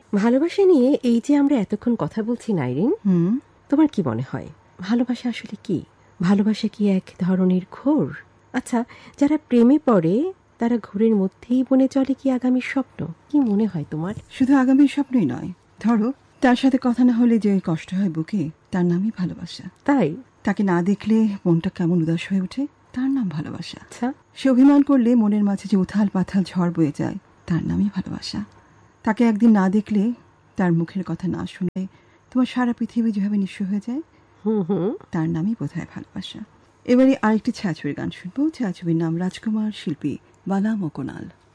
ভালোবাসা নিয়ে এই যে আমরা এতক্ষণ কথা বলছি নাইরিন, তোমার কি মনে হয় ভালোবাসা আসলে কি? ভালোবাসা কি এক ধরনের ঘোর? আচ্ছা, যারা প্রেমে পড়ে তারা ঘোরের মধ্যেই বনে চলে কি আগামীর স্বপ্ন? কি মনে হয় তোমার? শুধু আগামীর স্বপ্নই নয়, ধরো তার সাথে কথা না হলে যে কষ্ট হয় বুকে, তার নামই ভালোবাসা। তাই? তাকে না দেখলে মনটা কেমন উদাস হয়ে ওঠে, তার নাম ভালোবাসা। আচ্ছা, সে অভিমান করলে মনের মাঝে যে উথাল পাথাল ঝড় বয়ে যায়, তার নামই ভালোবাসা। তাকে একদিন না দেখলে, তার মুখের কথা না শুনলে তোমার সারা পৃথিবী যেভাবে নিঃস্ব হয়ে যায়, তার নামই বোধহয় ভালোবাসা। এবারে আরেকটি ছায়াছবির গান শুনবো। ছায়াছবির নাম রাজকুমার, শিল্পী বালা মোকনাল।